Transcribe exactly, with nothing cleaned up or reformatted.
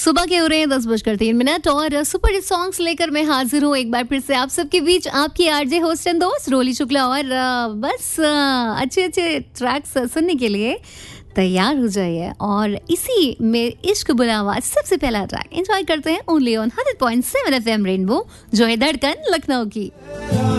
सुबह के हो रहे हैं दस बजकर तीन मिनट और सुपर हिट सॉन्ग्स लेकर मैं हाजिर हूँ एक बार फिर से आप सबके बीच। आपकी आरजे होस्ट एंड दोस्त रोली शुक्ला और आ, बस आ, अच्छे अच्छे ट्रैक्स सुनने के लिए तैयार हो जाइए। और इसी में इश्क बुलावा सबसे पहला ट्रैक एंजॉय करते हैं only on hundred point seven F M rainbow, जो है धड़कन लखनऊ की।